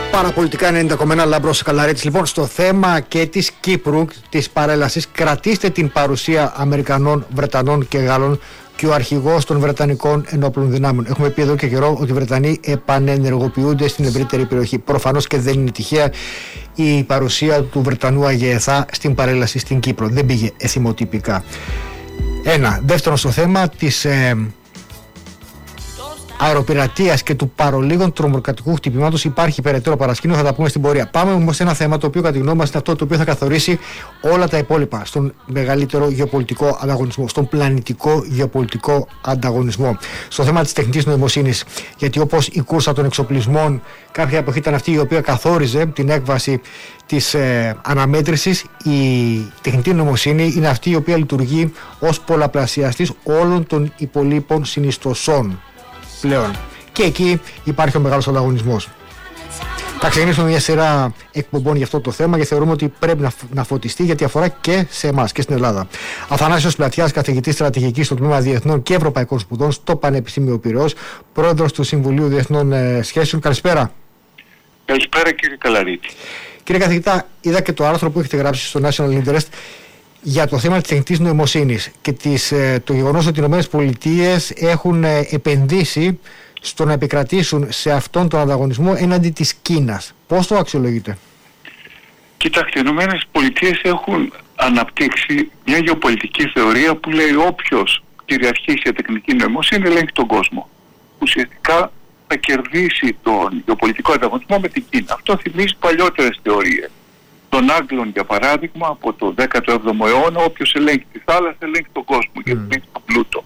Παραπολιτικά 90,1 Λάμπρος Καλαρίτης. Λοιπόν, στο θέμα και της Κύπρου, της παρέλασης, κρατήστε την παρουσία Αμερικανών, Βρετανών και Γάλλων και ο αρχηγός των Βρετανικών Ενόπλων Δυνάμεων. Έχουμε πει εδώ και καιρό ότι οι Βρετανοί επανενεργοποιούνται στην ευρύτερη περιοχή. Προφανώς και δεν είναι τυχαία η παρουσία του Βρετανού αγεεθά στην παρέλαση στην Κύπρο. Δεν πήγε εθιμοτυπικά. Ένα. Δεύτερον, στο θέμα της αεροπειρατείας και του παρολίγων τρομοκρατικού χτυπήματος υπάρχει περαιτέρω παρασκήνιο, θα τα πούμε στην πορεία. Πάμε όμως σε ένα θέμα το οποίο κατά τη γνώμη μας είναι αυτό το οποίο θα καθορίσει όλα τα υπόλοιπα στον μεγαλύτερο γεωπολιτικό ανταγωνισμό, στον πλανητικό γεωπολιτικό ανταγωνισμό. Στο θέμα της τεχνητής νοημοσύνης. Γιατί όπως η κούρσα των εξοπλισμών κάποια εποχή ήταν αυτή η οποία καθόριζε την έκβαση της αναμέτρησης, η τεχνητή νοημοσύνη είναι αυτή η οποία λειτουργεί ως πολλαπλασιαστής όλων των υπολείπων συνιστοσών πλέον. Και εκεί υπάρχει ο μεγάλος ανταγωνισμός. Θα ξεκινήσουμε μια σειρά εκπομπών για αυτό το θέμα και θεωρούμε ότι πρέπει να φωτιστεί γιατί αφορά και σε εμάς και στην Ελλάδα. Αθανάσιος Πλατιάς, καθηγητής στρατηγικής στο Τμήμα Διεθνών και Ευρωπαϊκών Σπουδών στο Πανεπιστήμιο Πειραιώς, πρόεδρος του Συμβουλίου Διεθνών Σχέσεων. Καλησπέρα. Καλησπέρα κύριε Καλαρίτη. Κύριε καθηγητά, είδα και το άρθρο που έχετε γράψει στο National Interest για το θέμα της τεχνητής νοημοσύνης και το γεγονός ότι οι ΗΠΑ έχουν επενδύσει στο να επικρατήσουν σε αυτόν τον ανταγωνισμό έναντι της Κίνας. Πώς το αξιολογείτε? Κοιτάξτε, οι ΗΠΑ έχουν αναπτύξει μια γεωπολιτική θεωρία που λέει όποιος κυριαρχήσει σε τεχνητή νοημοσύνη ελέγχει τον κόσμο. Ουσιαστικά θα κερδίσει τον γεωπολιτικό ανταγωνισμό με την Κίνα. Αυτό θυμίζει παλιότερες θεωρίες των Άγγλων, για παράδειγμα, από το 17ο αιώνα, όποιος ελέγχει τη θάλασσα ελέγχει τον κόσμο και ελέγχει τον πλούτο.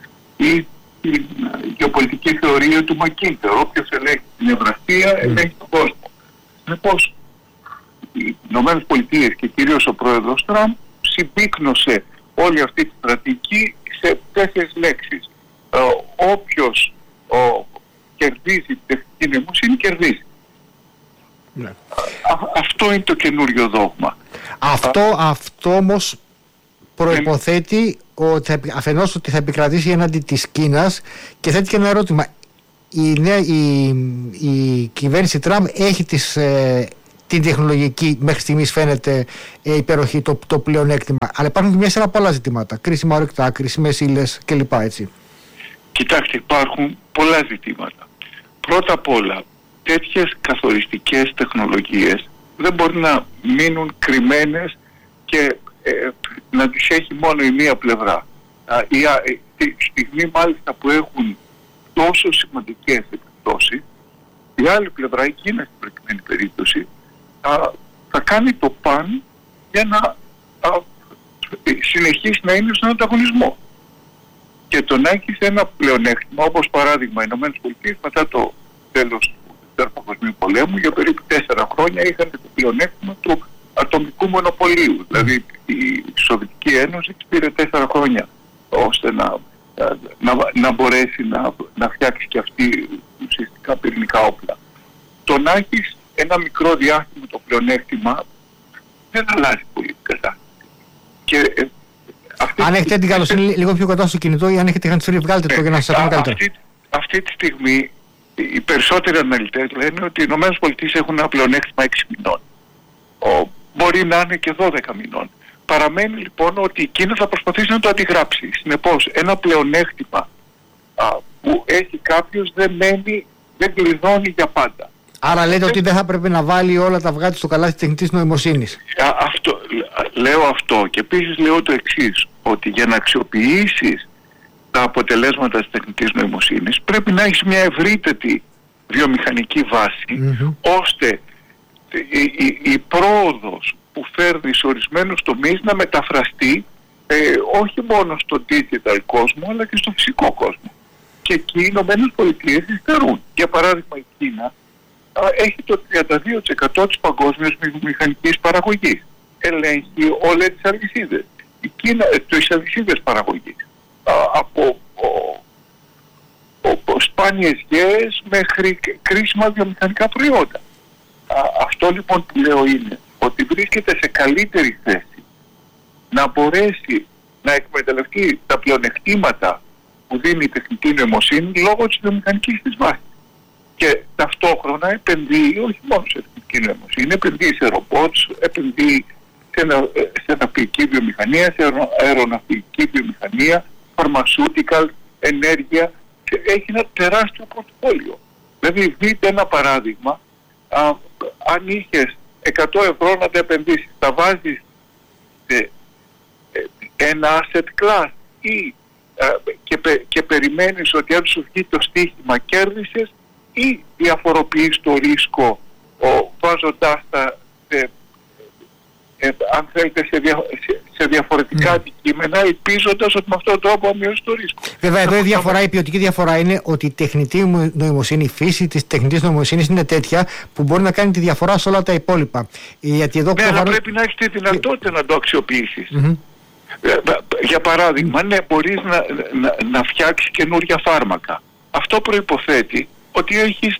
Ή η γεωπολιτική θεωρία του Μακίντερ, όποιος ελέγχει την ευραστία ελέγχει τον κόσμο. Συνεπώς, οι ΗΠΑ και κυρίως ο πρόεδρος Τραμπ συμπίκνωσε όλη αυτή τη στρατηγική σε 4 λέξεις. Όποιος κερδίζει την τεχνητή νοημοσύνη κερδίζει. Ναι. Αυτό είναι το καινούριο δόγμα. Αυτό όμως προϋποθέτει ότι αφενός ότι θα επικρατήσει έναντι της Κίνας και θέτει και ένα ερώτημα. Η κυβέρνηση Τραμπ έχει την τεχνολογική, μέχρι στιγμής φαίνεται υπεροχή, το πλεονέκτημα, αλλά υπάρχουν και μια σειρά από άλλα ζητήματα, κρίσιμα ορυκτά, κρίσιμες ύλες κλπ. Έτσι. Κοιτάξτε, υπάρχουν πολλά ζητήματα. Πρώτα απ' όλα, τέτοιες καθοριστικές τεχνολογίες δεν μπορεί να μείνουν κρυμμένες και να τις έχει μόνο η μία πλευρά. Τη στιγμή μάλιστα που έχουν τόσο σημαντικές επιπτώσεις, η άλλη πλευρά, η Κίνα στην προκειμένη περίπτωση, θα κάνει το παν για να συνεχίσει να είναι στον ανταγωνισμό. Και το να έχει ένα πλεονέκτημα, όπως παράδειγμα οι ΗΠΑ μετά το τέλος του Δεύτερου Παγκοσμίου Πολέμου για περίπου 4 χρόνια είχαν το πλεονέκτημα του ατομικού μονοπωλίου. Δηλαδή η Σοβιετική Ένωση πήρε 4 χρόνια ώστε να μπορέσει να φτιάξει και αυτή ουσιαστικά πυρηνικά όπλα. Το να έχεις ένα μικρό διάστημα το πλεονέκτημα δεν αλλάζει πολύ την κατάσταση. Και αν έχετε την καλοσύνη λίγο πιο κοντά στο κινητό ή αν έχετε hands-free, βγάλτε το για να σας ακούμε καλύτερα. Αυτή τη στιγμή οι περισσότεροι αναλυτές λένε ότι οι ΗΠΑ έχουν ένα πλεονέκτημα 6 μηνών. Μπορεί να είναι και 12 μηνών. Παραμένει λοιπόν ότι η Κίνα θα προσπαθήσει να το αντιγράψει. Συνεπώς ένα πλεονέκτημα που έχει κάποιος δεν κλειδώνει για πάντα. Άρα λέτε ότι δεν θα πρέπει να βάλει όλα τα αυγά της στο καλάθι της τεχνητής νοημοσύνης. Λέω αυτό και επίσης λέω το εξής, ότι για να αξιοποιήσεις τα αποτελέσματα της τεχνητής νοημοσύνης πρέπει να έχεις μια ευρύτερη βιομηχανική βάση, ώστε η πρόοδος που φέρνει σε ορισμένους τομείς να μεταφραστεί όχι μόνο στο digital κόσμο αλλά και στο φυσικό κόσμο. Και εκεί οι ΗΠΑ υστερούν. Για παράδειγμα η Κίνα έχει το 32% της παγκόσμιας μηχανικής παραγωγής. Ελέγχει όλες τις αλυσίδες. Η Κίνα, τις αλυσίδες παραγωγής. Από σπάνιες γέες μέχρι κρίσιμα βιομηχανικά προϊόντα. Αυτό λοιπόν που λέω είναι ότι βρίσκεται σε καλύτερη θέση να μπορέσει να εκμεταλλευτεί τα πλεονεκτήματα που δίνει η τεχνητή νοημοσύνη λόγω της βιομηχανικής της βάσης. Και ταυτόχρονα επενδύει όχι μόνο σε τεχνητή νοημοσύνη, επενδύει σε ρομπότς, επενδύει σε ναυπηγική βιομηχανία, σε αεροναυπηγική βιομηχανία, pharmaceutical, ενέργεια. Έχει ένα τεράστιο πορτφόλιο. Δηλαδή δείτε ένα παράδειγμα, αν είχες 100 ευρώ να τα επενδύσεις, τα βάζεις σε ένα asset class ή και περιμένεις ότι αν σου βγει το στοίχημα κέρδισες, ή διαφοροποιείς το ρίσκο βάζοντάς τα αν θέλετε σε διαφορετικά αντικείμενα, ελπίζοντας ότι με αυτόν τον τρόπο μειώσει το ρίσκο. Βέβαια, εδώ η ποιοτική διαφορά είναι ότι η τεχνητή νοημοσύνη, η φύση της τεχνητής νοημοσύνης είναι τέτοια που μπορεί να κάνει τη διαφορά σε όλα τα υπόλοιπα. Γιατί εδώ αλλά πρέπει να έχεις τη δυνατότητα να το αξιοποιήσεις. Για παράδειγμα, μπορείς να φτιάξεις καινούργια φάρμακα. Αυτό προϋποθέτει ότι έχεις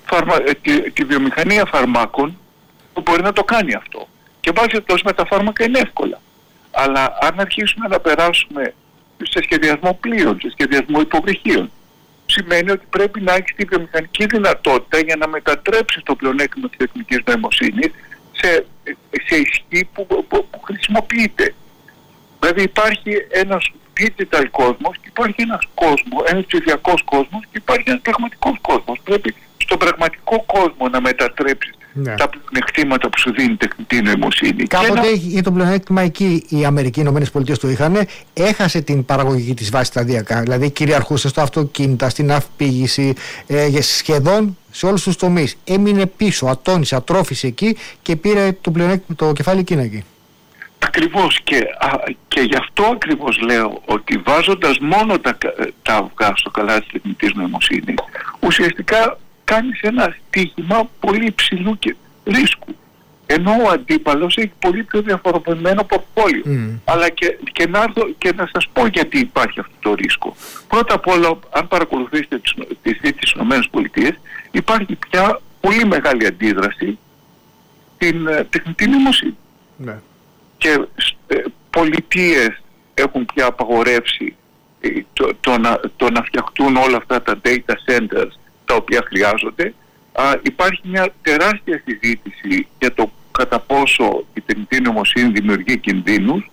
τη βιομηχανία φαρμάκων που μπορεί να το κάνει αυτό. Και βάσει με τα φάρμακα είναι εύκολα. Αλλά αν αρχίσουμε να περάσουμε σε σχεδιασμό πλοίων, σε σχεδιασμό υποβρυχίων, σημαίνει ότι πρέπει να έχεις τη βιομηχανική δυνατότητα για να μετατρέψεις το πλεονέκτημα της τεχνητής νοημοσύνης σε ισχύ που χρησιμοποιείται. Δηλαδή υπάρχει ένας digital κόσμος και υπάρχει ένας κόσμος, ένας ψηφιακός κόσμος και υπάρχει ένας πραγματικός κόσμος. Πρέπει στον πραγματικό κόσμο να μετατρέψεις τα πλεονεκτήματα που σου δίνει η τεχνητή νοημοσύνη. Κάποτε για το πλεονέκτημα εκεί οι Αμερικοί, οι ΗΠΑ το είχαν, έχασε την παραγωγική της βάση σταδιακά. Δηλαδή κυριαρχούσε στο αυτοκίνητα, στην ναυπήγηση, σχεδόν σε όλους τους τομείς. Έμεινε πίσω, ατώνησε, ατρόφησε εκεί και πήρε το κεφάλι Κίνα εκεί. Ακριβώς, και γι' αυτό ακριβώς λέω ότι βάζοντας μόνο τα αυγά στο καλάθι της τεχνητής νοημοσύνης, ουσιαστικά κάνεις ένα στοίχημα πολύ υψηλού ρίσκου. Ενώ ο αντίπαλος έχει πολύ πιο διαφοροποιημένο πορτφόλιο. Αλλά και να σας πω γιατί υπάρχει αυτό το ρίσκο. Πρώτα απ' όλα, αν παρακολουθήσετε τη συζήτηση στις ΗΠΑ, υπάρχει πια πολύ μεγάλη αντίδραση στην τεχνητή νοημοσύνη. Και πολιτείες έχουν πια απαγορεύσει το να φτιαχτούν όλα αυτά τα data centers τα οποία χρειάζονται. Υπάρχει μια τεράστια συζήτηση για το κατά πόσο η τεχνητή νοημοσύνη δημιουργεί κινδύνους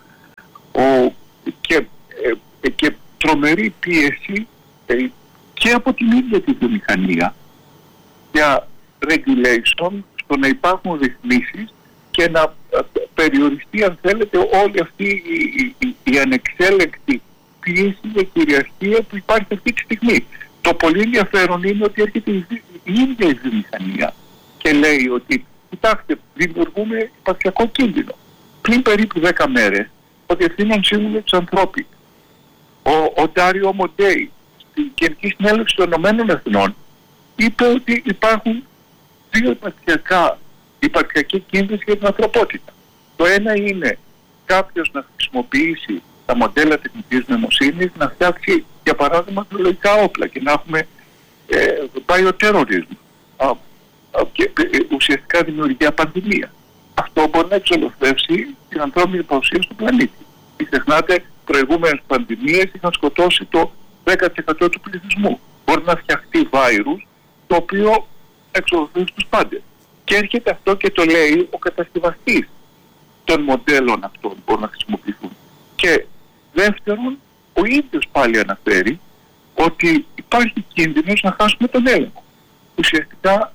και τρομερή πίεση και από την ίδια τη βιομηχανία για regulation, στο να υπάρχουν ρυθμίσεις και να περιοριστεί, αν θέλετε, όλη αυτή η ανεξέλεγκτη πίεση για κυριαρχία που υπάρχει αυτή τη στιγμή. Το πολύ ενδιαφέρον είναι ότι έρχεται η ίδια η βιομηχανία και λέει ότι κοιτάξτε, δημιουργούμε υπαρξιακό κίνδυνο. Πριν περίπου 10 μέρες, ο Διευθύνων Σύμβουλος της Ανθρώπικ, ο Ντάριο Μοντέι, στην Γενική Συνέλευση των Ηνωμένων Εθνών, είπε ότι υπάρχουν δύο υπαρξιακοί κίνδυνοι για την ανθρωπότητα. Το ένα είναι κάποιος να χρησιμοποιήσει τα μοντέλα τεχνητής νοημοσύνης να φτιάξει, για παράδειγμα, βιολογικά όπλα και να έχουμε bioterrorism και ουσιαστικά δημιουργία πανδημία. Αυτό μπορεί να εξολοθρεύσει την ανθρώπινη παρουσία στον πλανήτη. Μην ξεχνάτε, προηγούμενες πανδημίες είχαν σκοτώσει το 10% του πληθυσμού. Μπορεί να φτιαχτεί βάιρους το οποίο εξολοθρεύσει τους πάντες. Και έρχεται αυτό και το λέει ο κατασκευαστής των μοντέλων αυτών που μπορούν να χρησιμοποιηθούν. Και δεύτερον, ο ίδιος πάλι αναφέρει ότι υπάρχει κίνδυνος να χάσουμε τον έλεγχο. Ουσιαστικά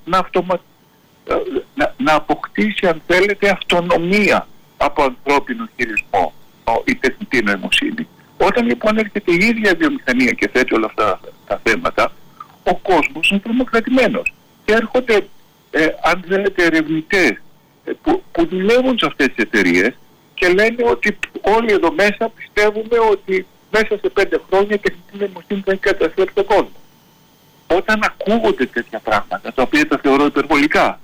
να αποκτήσει, αν θέλετε, αυτονομία από ανθρώπινο χειρισμό η τεχνητή νοημοσύνη. Όταν λοιπόν έρχεται η ίδια βιομηχανία και θέτει όλα αυτά τα θέματα, ο κόσμος είναι τρομοκρατημένος. Και έρχονται, αν θέλετε, ερευνητές που δουλεύουν σε αυτές τις εταιρείες και λένε ότι όλοι εδώ μέσα πιστεύουμε ότι μέσα σε 5 χρόνια η τεχνητή νοημοσύνη θα έχει καταστρέψει τον κόσμο. Όταν ακούγονται τέτοια πράγματα, τα οποία τα θεωρώ υπερβολικά,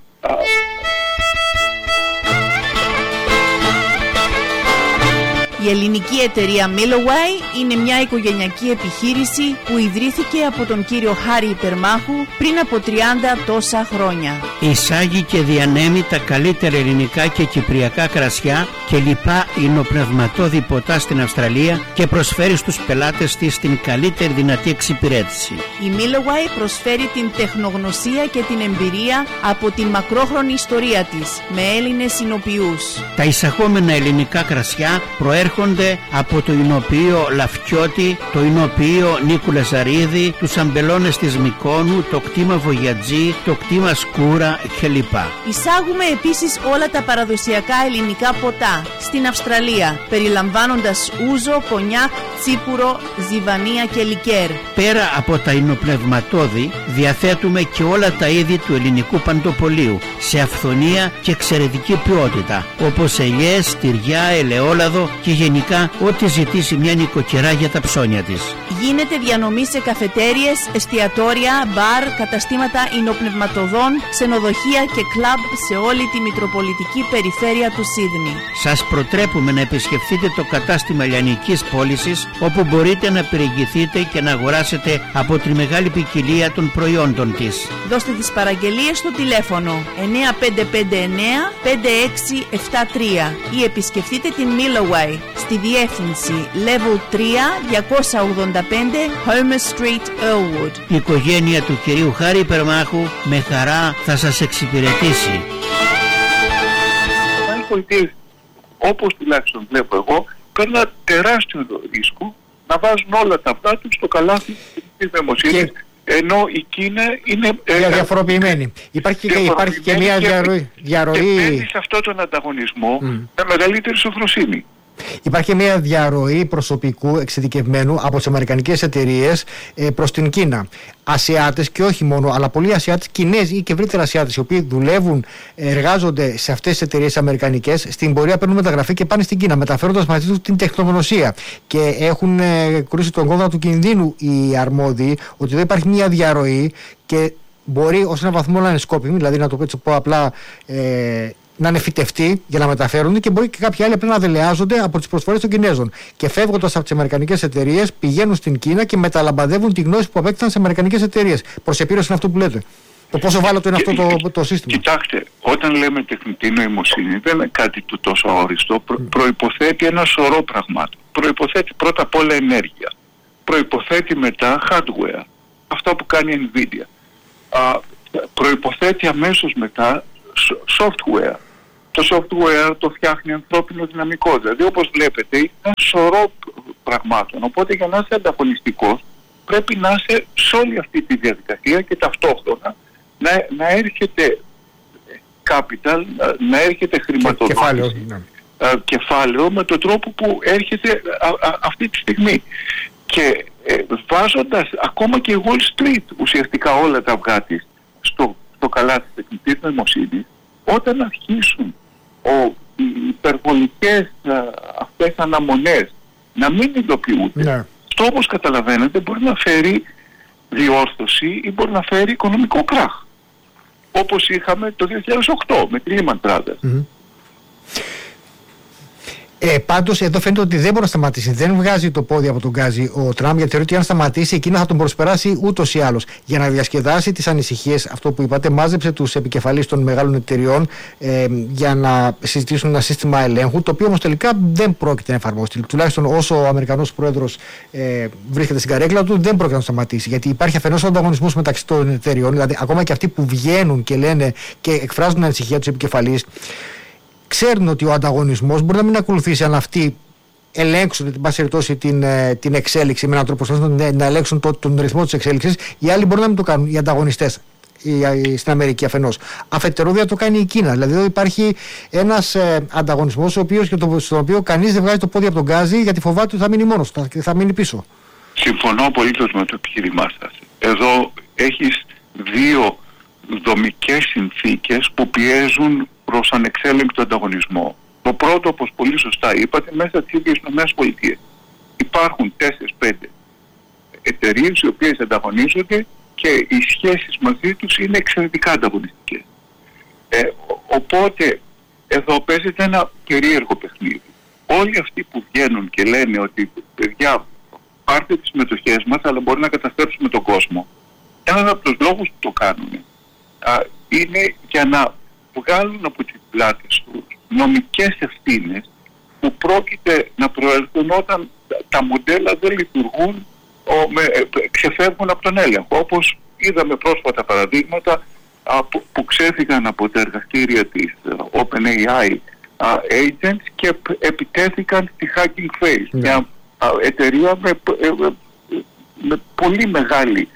Η ελληνική εταιρεία Milloway είναι μια οικογενειακή επιχείρηση που ιδρύθηκε από τον κύριο Χάρη Υπερμάχου πριν από 30 τόσα χρόνια. Εισάγει και διανέμει τα καλύτερα ελληνικά και κυπριακά κρασιά και λοιπά υνοπνευματώδη ποτά στην Αυστραλία και προσφέρει στους πελάτες της την καλύτερη δυνατή εξυπηρέτηση. Η Milloway προσφέρει την τεχνογνωσία και την εμπειρία από την μακρόχρονη ιστορία της με Έλληνες υνοποιούς. Τα εισαγόμενα ελληνικά κρασιά προέρχονται από το υνοποιείο Λαφκιώτη, το υνοποιείο Νίκου Λαζαρίδη, τους αμπελώνες της Μυκόνου, το κτήμα Βογιατζή, το κτήμα Σκούρα κλπ. Εισάγουμε επίσης όλα τα παραδοσιακά ελληνικά ποτά στην Αυστραλία, περιλαμβάνοντας ούζο, κονιάκ, τσίπουρο, ζιβανία και λικέρ. Πέρα από τα υνοπνευματώδη, διαθέτουμε και όλα τα είδη του ελληνικού παντοπολίου σε αυθονία και εξαιρετική ποιότητα, όπως ελιές, τυριά, ελαιόλαδο και γενικά ό,τι ζητήσει μια νοικοκυρά για τα ψώνια της. Γίνεται διανομή σε καφετέριες, εστιατόρια, μπαρ, καταστήματα υνοπνευματοδών, ξενοδοχεία και κλαμπ σε όλη τη μητροπολιτική περιφέρεια του Σίδνη. Σας προτρέπουμε να επισκεφθείτε το κατάστημα λιανικής πώλησης, όπου μπορείτε να περιηγηθείτε και να αγοράσετε από τη μεγάλη ποικιλία των προϊόντων της. Δώστε τις παραγγελίες στο τηλέφωνο 9559 5673 ή επισκεφτείτε την Milloway στη διεύθυνση Level 3 285 Homer Street, Earlwood. Η οικογένεια του κυρίου Χάρη Υπερμάχου με χαρά θα σας εξυπηρετήσει. Οι πολιτείες, όπως τουλάχιστον βλέπω εγώ, παίρνουν ένα τεράστιο ρίσκο να βάζουν όλα τα αυτά τους στο καλάθι της νοημοσύνης, ενώ η Κίνα είναι διαφοροποιημένη. Υπάρχει και μια διαρροή. Και παίρνει σε αυτόν τον ανταγωνισμό με μεγαλύτερη σοφροσύνη. Υπάρχει μια διαρροή προσωπικού εξειδικευμένου από τις αμερικανικές εταιρείες προς την Κίνα. Ασιάτες και όχι μόνο, αλλά πολλοί Ασιάτες, Κινέζοι ή και ευρύτερα Ασιάτες, οι οποίοι δουλεύουν, εργάζονται σε αυτές τις εταιρείες αμερικανικές, στην πορεία παίρνουν μεταγραφή και πάνε στην Κίνα, μεταφέροντας μαζί τους την τεχνογνωσία. Και έχουν κρούσει τον κόδωνα του κινδύνου οι αρμόδιοι ότι δεν υπάρχει μια διαρροή και μπορεί ως ένα βαθμό να είναι σκόπιμη, δηλαδή να το πω απλά. Να είναι φυτευτοί για να μεταφέρουν και μπορεί και κάποιοι άλλοι απλά να δελεάζονται από τις προσφορές των Κινέζων. Και φεύγοντας από τις αμερικανικές εταιρείες, πηγαίνουν στην Κίνα και μεταλαμπαδεύουν τη γνώση που απέκτησαν σε αμερικανικές εταιρείες. Προς επίρρωση είναι αυτό που λέτε. Το πόσο βάλωτο είναι αυτό το σύστημα. Κοιτάξτε, όταν λέμε τεχνητή νοημοσύνη, δεν είναι κάτι του τόσο αόριστο. Προϋποθέτει ένα σωρό πραγμάτων. Προϋποθέτει πρώτα απ' όλα ενέργεια. Προϋποθέτει μετά hardware. Αυτό που κάνει η Nvidia. Προϋποθέτει αμέσως μετά software. Το software το φτιάχνει ανθρώπινο δυναμικό. Δηλαδή, όπως βλέπετε, είναι ένα σωρό πραγμάτων. Οπότε για να είσαι ανταγωνιστικός πρέπει να είσαι σε όλη αυτή τη διαδικασία και ταυτόχρονα να έρχεται capital, να έρχεται χρηματοδότηση, κεφάλαιο με τον τρόπο που έρχεται αυτή τη στιγμή. Και βάζοντας ακόμα και η Wall Street ουσιαστικά όλα τα αυγά της στο καλάθι της τεχνητής νοημοσύνης, όταν αρχίσουν οι υπερβολικές αυτές αναμονές να μην υλοποιούνται, αυτό όπως καταλαβαίνετε μπορεί να φέρει διόρθωση ή μπορεί να φέρει οικονομικό κράχ. Όπως είχαμε το 2008 με τη Lehman Brothers. Πάντως εδώ φαίνεται ότι δεν μπορεί να σταματήσει. Δεν βγάζει το πόδι από τον γκάζι ο Τραμπ, γιατί θεωρεί ότι αν σταματήσει, η Κίνα θα τον προσπεράσει ούτως ή άλλως. Για να διασκεδάσει τις ανησυχίες, αυτό που είπατε, μάζεψε τους επικεφαλείς των μεγάλων εταιριών για να συζητήσουν ένα σύστημα ελέγχου, το οποίο όμως τελικά δεν πρόκειται να εφαρμοστεί. Τουλάχιστον όσο ο Αμερικανός πρόεδρος βρίσκεται στην καρέκλα του, δεν πρόκειται να σταματήσει. Γιατί υπάρχει αφενός ο ανταγωνισμός μεταξύ των εταιριών, δηλαδή ακόμα και αυτοί που βγαίνουν και λένε και εκφράζουν την ανησυχία τους επικεφαλείς. Ξέρουν ότι ο ανταγωνισμός μπορεί να μην ακολουθήσει αν αυτοί ελέγξουν την εξέλιξη με έναν τρόπο να ελέγξουν τον ρυθμό της εξέλιξης. Οι άλλοι μπορεί να μην το κάνουν, οι ανταγωνιστές στην Αμερική αφενός. Αφετέρου δεν το κάνει η Κίνα. Δηλαδή εδώ υπάρχει ένας ανταγωνισμός στον οποίο κανείς δεν βγάζει το πόδι από τον γκάζι, γιατί φοβάται ότι θα μείνει μόνος, θα μείνει πίσω. Συμφωνώ απολύτως με το επιχείρημά σας. Εδώ έχεις δύο δομικές συνθήκες που πιέζουν προς ανεξέλεγκτο ανταγωνισμό. Το πρώτο, όπως πολύ σωστά είπατε, μέσα στις ίδιες ΗΠΑ. Υπάρχουν 4-5 εταιρείες οι οποίες ανταγωνίζονται και οι σχέσεις μαζί τους είναι εξαιρετικά ανταγωνιστικές. Οπότε εδώ παίζεται ένα περίεργο παιχνίδι. όλοι αυτοί που βγαίνουν και λένε ότι παιδιά πάρτε τις μετοχές μας αλλά μπορεί να καταστρέψουμε τον κόσμο, ένας από τους λόγους που το κάνουν είναι για να βγάλουν από τις πλάτες τους νομικές ευθύνες που πρόκειται να προέλθουν όταν τα μοντέλα δεν λειτουργούν, ξεφεύγουν από τον έλεγχο. Όπως είδαμε πρόσφατα παραδείγματα που ξέφυγαν από τα εργαστήρια της OpenAI agents και επιτέθηκαν στη Hugging Face, μια εταιρεία με πολύ μεγάλη,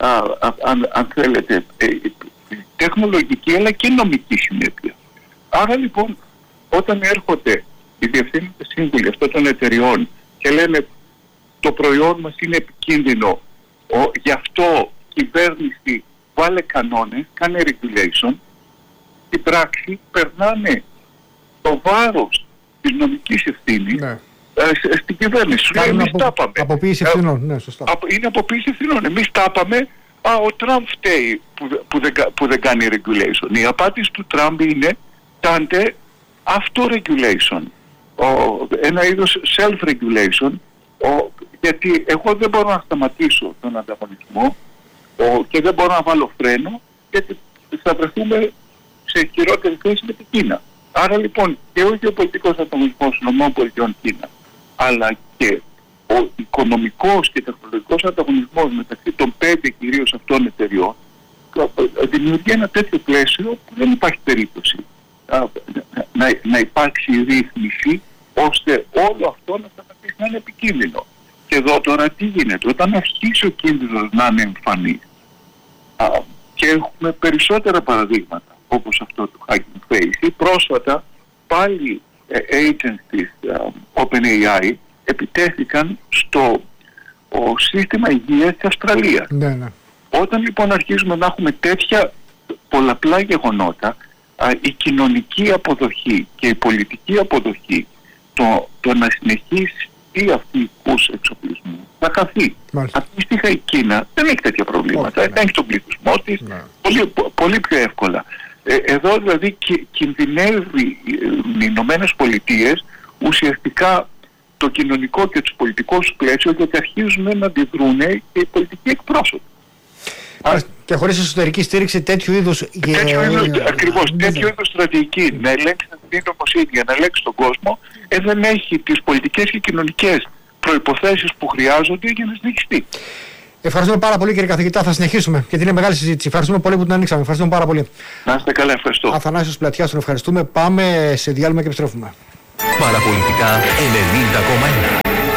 αν θέλετε, τεχνολογική αλλά και νομική συνέπεια. Άρα λοιπόν όταν έρχονται οι διευθύνοντες σύμβουλοι αυτών των εταιριών και λένε το προϊόν μας είναι επικίνδυνο, γι' αυτό κυβέρνηση βάλε κανόνες, κάνε regulation, στην πράξη περνάνε το βάρος της νομικής ευθύνης στην κυβέρνηση. Εμείς τα είπαμε. Αποποίηση ευθυνών, ναι, σωστά. Είναι αποποίηση ευθυνών. Εμείς τα είπαμε, ο Τραμπ φταίει που δεν κάνει regulation. Η απάντηση του Τραμπ είναι κάντε auto-regulation, ένα είδος self-regulation, γιατί εγώ δεν μπορώ να σταματήσω τον ανταγωνισμό και δεν μπορώ να βάλω φρένο, γιατί θα βρεθούμε σε χειρότερη θέση με την Κίνα. Άρα λοιπόν και ο γεωπολιτικός ανταγωνισμός των ΗΠΑ Κίνα, αλλά και ο οικονομικός και τεχνολογικός ανταγωνισμός μεταξύ των 5 κυρίως αυτών εταιριών δημιουργεί ένα τέτοιο πλαίσιο που δεν υπάρχει περίπτωση να υπάρξει ρύθμιση ώστε όλο αυτό να σταματήσει να είναι επικίνδυνο. Και εδώ τώρα τι γίνεται? Όταν αρχίσει ο κίνδυνος να είναι εμφανής και έχουμε περισσότερα παραδείγματα όπως αυτό του Hugging Face ή πρόσφατα πάλι agents της OpenAI επιτέθηκαν στο σύστημα υγείας της Αυστραλίας. Ναι. Όταν λοιπόν αρχίζουμε να έχουμε τέτοια πολλαπλά γεγονότα, η κοινωνική αποδοχή και η πολιτική αποδοχή το να συνεχίσει αυτούς εξοπλισμού θα χαθεί. Αντίστοιχα η Κίνα δεν έχει τέτοια προβλήματα. Έχει τον πληθυσμό της πολύ πιο εύκολα. Εδώ δηλαδή κινδυνεύει οι Ηνωμένες Πολιτείες ουσιαστικά το κοινωνικό και το πολιτικό σου πλαίσιο, γιατί αρχίζουν να αντιδρούν και οι πολιτικοί εκπρόσωποι. Και χωρίς εσωτερική στήριξη τέτοιου είδους... Ακριβώς, τέτοιου είδους στρατηγική να ελέγξει την νομοσύνη, να ελέγξει τον κόσμο, δεν έχει τις πολιτικές και κοινωνικές προϋποθέσεις που χρειάζονται για να συνεχιστεί. Ευχαριστούμε πάρα πολύ, κύριε καθηγητά. Θα συνεχίσουμε γιατί είναι μεγάλη συζήτηση. Ευχαριστούμε πολύ που την ανοίξαμε. Ευχαριστούμε πάρα πολύ. Να είστε καλά, ευχαριστώ. Αθανάσιος Πλατιάς, τον ευχαριστούμε. Πάμε σε διάλειμμα και επιστρέφουμε. Παραπολιτικά 90,1.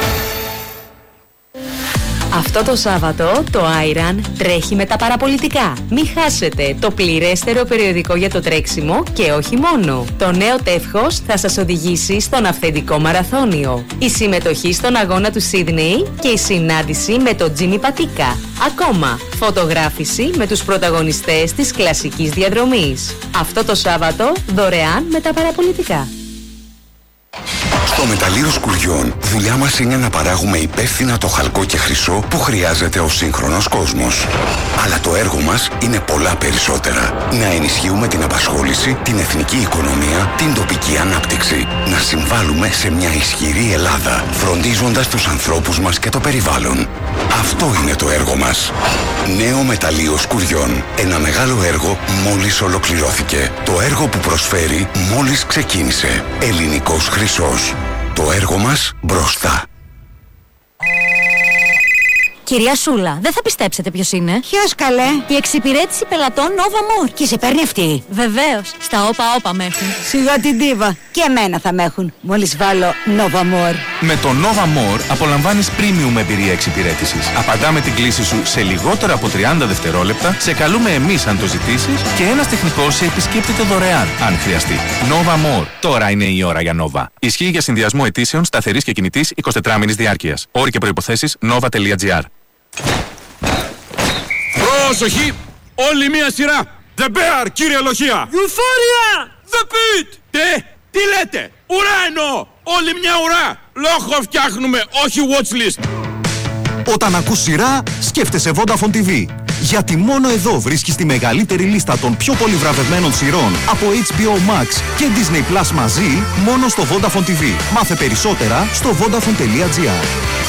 Αυτό το Σάββατο το Άιραν τρέχει με τα παραπολιτικά. Μην χάσετε το πληρέστερο περιοδικό για το τρέξιμο και όχι μόνο. Το νέο τεύχος θα σας οδηγήσει στον αυθεντικό μαραθώνιο. Η συμμετοχή στον αγώνα του Σίδνεϊ και η συνάντηση με τον Τζίμι Πατίκα. Ακόμα, φωτογράφηση με τους πρωταγωνιστές της κλασικής διαδρομής. Αυτό το Σάββατο δωρεάν με τα παραπολιτικά. Στο Μεταλλείο Σκουριών, δουλειά μας είναι να παράγουμε υπεύθυνα το χαλκό και χρυσό που χρειάζεται ο σύγχρονος κόσμος. Αλλά το έργο μας είναι πολλά περισσότερα. Να ενισχύουμε την απασχόληση, την εθνική οικονομία, την τοπική ανάπτυξη. Να συμβάλλουμε σε μια ισχυρή Ελλάδα, φροντίζοντας τους ανθρώπους μας και το περιβάλλον. Αυτό είναι το έργο μας. Νέο Μεταλλείο Σκουριών. Ένα μεγάλο έργο μόλις ολοκληρώθηκε. Το έργο που προσφέρει μόλις ξεκίνησε. Ελληνικός χρυσός. Το έργο μας μπροστά. Κυρία Σούλα, δεν θα πιστέψετε ποιος είναι. Ποιος καλέ? Η εξυπηρέτηση πελατών Nova More. Και σε παίρνει αυτή? Βεβαίως, στα όπα με έχουν. Σιγά την τίβα. Και εμένα θα με έχουν, μόλις βάλω Nova More. Με το Nova More απολαμβάνεις premium εμπειρία εξυπηρέτησης. Απαντάμε την κλήση σου σε λιγότερα από 30 δευτερόλεπτα, σε καλούμε εμείς αν το ζητήσεις και ένας τεχνικός σε επισκέπτεται δωρεάν αν χρειαστεί. Nova More. Τώρα είναι η ώρα για Nova. Ισχύει για συνδυασμό αιτήσεων σταθερής και κινητής 24 μήνης διάρκειας. Όροι και προϋποθέσεις nova.gr. Πρόσοχη! Όλη μία σειρά! The Bear, κύριε Λοχεία! Euphoria! The Pit! Τι λέτε! Ουρά εννοώ! Όλη μια ουρά! Λόγο φτιάχνουμε, όχι watchlist! Όταν ακούς σειρά, σκέφτεσαι Vodafone TV. Γιατί μόνο εδώ βρίσκεις τη μεγαλύτερη λίστα των πιο πολύ βραβευμένων σειρών από HBO Max και Disney Plus μαζί, μόνο στο Vodafone TV. Μάθε περισσότερα στο vodafone.gr.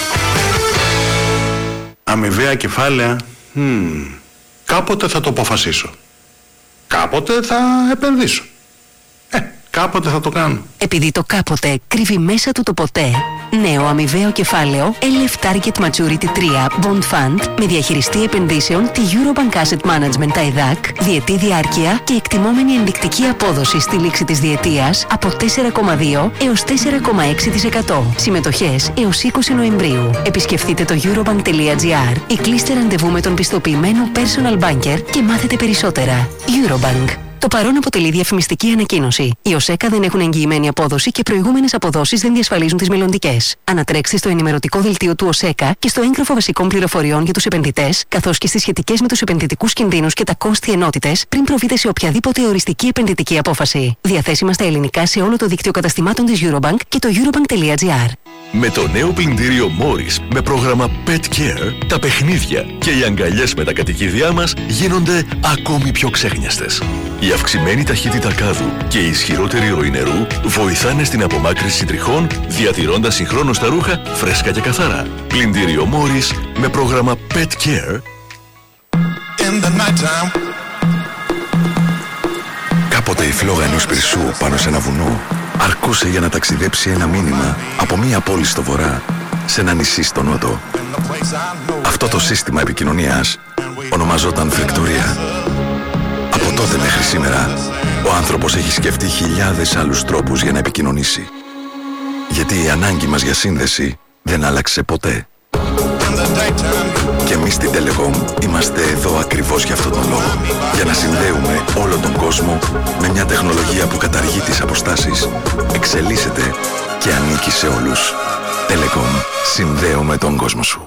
Αμοιβαία κεφάλαια. Κάποτε θα το αποφασίσω. Κάποτε θα επενδύσω. Κάποτε θα το κάνω. Επειδή το κάποτε κρύβει μέσα του το ποτέ. Νέο αμοιβαίο κεφάλαιο LF Target Maturity 3 Bond Fund με διαχειριστή επενδύσεων τη Eurobank Asset Management ΤΑΙΔΑΚ, διετή διάρκεια και εκτιμόμενη ενδεικτική απόδοση στη λήξη της διετίας από 4,2 έως 4,6%. Συμμετοχές έως 20 Νοεμβρίου. Επισκεφτείτε το eurobank.gr ή κλείστε ραντεβού με τον πιστοποιημένο personal banker και μάθετε περισσότερα. Eurobank. Το παρόν αποτελεί διαφημιστική ανακοίνωση. Οι ΟΣΕΚΑ δεν έχουν εγγυημένη απόδοση και προηγούμενες αποδόσεις δεν διασφαλίζουν τις μελλοντικές. Ανατρέξτε στο ενημερωτικό δελτίο του ΟΣΕΚΑ και στο έγγραφο βασικών πληροφοριών για τους επενδυτές, καθώς και στις σχετικές με τους επενδυτικούς κινδύνους και τα κόστη ενότητες πριν προβείτε σε οποιαδήποτε οριστική επενδυτική απόφαση. Διαθέσιμα στα ελληνικά σε όλο το δίκτυο καταστημάτων της Eurobank και το eurobank.gr. Με το νέο πλυντήριο Morris με πρόγραμμα Pet Care, τα παιχνίδια και οι αγκαλιές με τα κατοικίδια μας γίνονται ακόμη πιο ξέχνιαστες. Η αυξημένη ταχύτητα κάδου και η ισχυρότερη ροή νερού βοηθάνε στην απομάκρυνση τριχών, διατηρώντας συγχρόνως τα ρούχα φρέσκα και καθαρά. Πλυντήριο Morris με πρόγραμμα Pet Care. Κάποτε η φλόγα ενός πυρσού πάνω σε ένα βουνό αρκούσε για να ταξιδέψει ένα μήνυμα από μία πόλη στο βορρά σε ένα νησί στο νότο. Αυτό το σύστημα επικοινωνίας ονομαζόταν φρεκτορία. Από τότε μέχρι σήμερα, ο άνθρωπος έχει σκεφτεί χιλιάδες άλλους τρόπους για να επικοινωνήσει. Γιατί η ανάγκη μας για σύνδεση δεν άλλαξε ποτέ. Και εμείς στην Telecom είμαστε εδώ ακριβώς για αυτόν τον λόγο. Για να συνδέουμε όλο τον κόσμο με μια τεχνολογία που καταργεί τις αποστάσεις, εξελίσσεται και ανήκει σε όλους. Telecom. Συνδέουμε τον κόσμο σου.